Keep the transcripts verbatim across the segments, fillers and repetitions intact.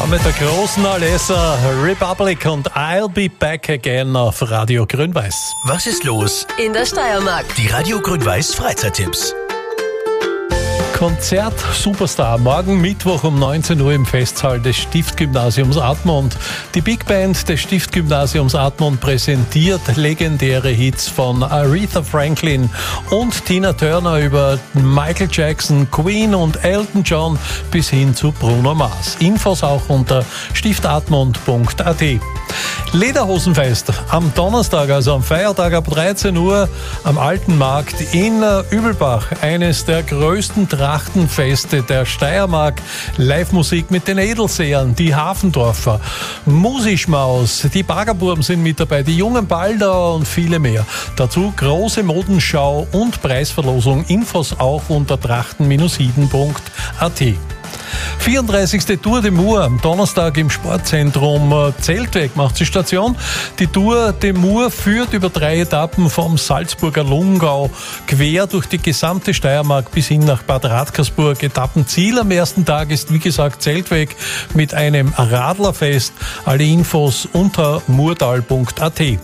mit der großen Alessa, Republic und I'll Be Back Again auf Radio Grün-Weiß. Was ist los in der Steiermark? Die Radio Grün-Weiß Freizeittipps. Konzert Superstar, morgen Mittwoch um neunzehn Uhr im Festsaal des Stiftgymnasiums Admont. Die Big Band des Stiftgymnasiums Admont präsentiert legendäre Hits von Aretha Franklin und Tina Turner über Michael Jackson, Queen und Elton John bis hin zu Bruno Mars. Infos auch unter stiftadmont punkt a t. Lederhosenfest am Donnerstag, also am Feiertag ab dreizehn Uhr am Alten Markt in Übelbach. Eines der größten Trachtenfeste der Steiermark. Live-Musik mit den Edelseern, die Hafendorfer, Musischmaus, die Baggerburm sind mit dabei, die jungen Baldauer und viele mehr. Dazu große Modenschau und Preisverlosung. Infos auch unter trachten Bindestrich hiden punkt a t. vierunddreißigste Tour de Mur am Donnerstag im Sportzentrum Zeltweg macht sie Station. Die Tour de Mur führt über drei Etappen vom Salzburger Lungau quer durch die gesamte Steiermark bis hin nach Bad Radkersburg. Etappenziel am ersten Tag ist wie gesagt Zeltweg mit einem Radlerfest. Alle Infos unter murtal punkt a t.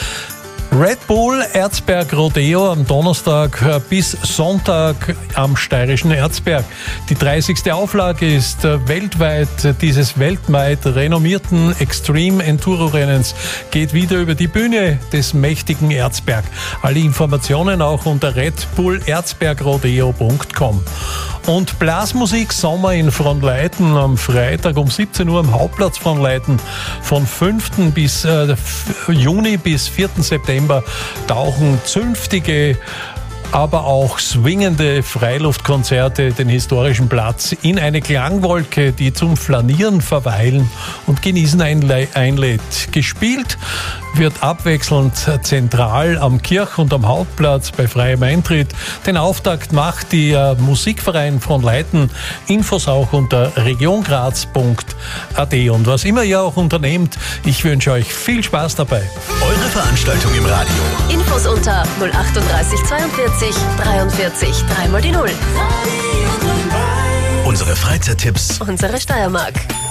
Red Bull Erzberg Rodeo am Donnerstag bis Sonntag am steirischen Erzberg. Die dreißigste Auflage ist weltweit dieses weltweit renommierten Extreme Enduro Rennens geht wieder über die Bühne des mächtigen Erzberg. Alle Informationen auch unter red bull erzberg rodeo punkt com. Und Blasmusik Sommer in Frohnleiten am Freitag um siebzehn Uhr am Hauptplatz Frohnleiten. Von fünften bis äh, Juni bis vierten September tauchen zünftige, aber auch swingende Freiluftkonzerte den historischen Platz in eine Klangwolke, die zum Flanieren, Verweilen und Genießen einlädt. Gespielt wird abwechselnd zentral am Kirch- und am Hauptplatz bei freiem Eintritt. Den Auftakt macht die äh, Musikverein Frohnleiten. Infos auch unter regiongraz punkt a t. Und was immer ihr auch unternehmt, ich wünsche euch viel Spaß dabei. Eure Veranstaltung im Radio. Infos unter null achtunddreißig zweiundvierzig dreiundvierzig drei mal die null. Unsere Freizeittipps. Unsere Steiermark.